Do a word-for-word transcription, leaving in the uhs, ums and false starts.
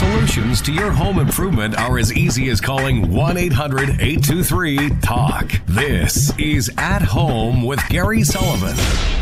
solutions to your home improvement are as easy as calling one eight hundred eight two three talk. This is At Home with Gary Sullivan.